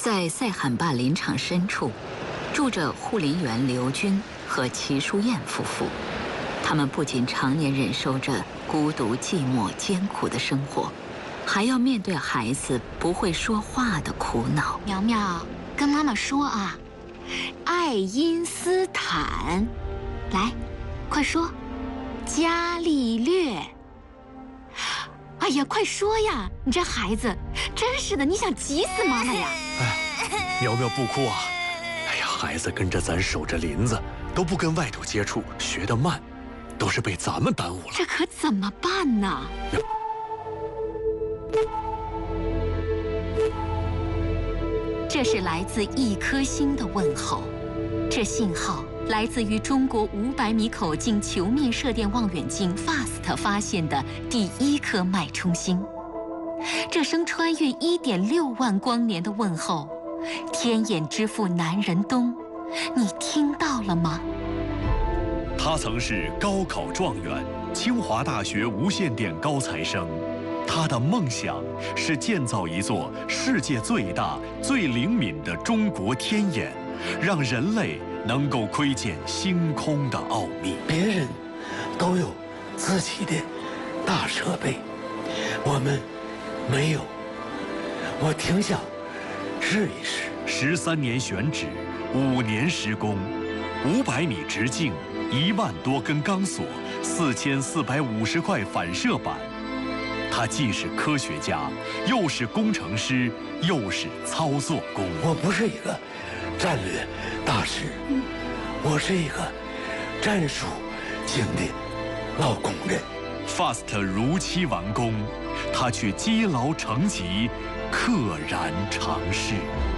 在塞罕坝林场深处，住着护林员刘军和齐淑燕夫妇。他们不仅常年忍受着孤独、寂寞、艰苦的生活，还要面对孩子不会说话的苦恼。 苗苗，跟妈妈说啊，爱因斯坦，来，快说，伽利略。哎呀，快说呀！你这孩子，真是的，你想急死妈妈呀！ 哎，苗苗不哭啊！哎呀，孩子跟着咱守着林子，都不跟外头接触，学得慢，都是被咱们耽误了。 这可怎么办呢？这是来自一颗星的问候，这信号来自于中国500米口径球面射电望远镜 FAST 发现的第1颗脉冲星。这声穿越1.6万光年的问候，天眼之父南仁东，你听到了吗？ 他曾是高考状元，清华大学无线电高材生。他的梦想是建造一座世界最大、最灵敏的中国天眼，让人类能够窥见星空的奥秘。 别人都有自己的大设备，我们没有。我挺想试一试。 13年选址，5年施工，500米直径，1万多根钢索，4450块反射板。他既是科学家，又是工程师，又是操作工。 我不是一个战略大师，我是一个战术型的老工人。 FAST 如期完工，他却积劳成疾，溘然长逝。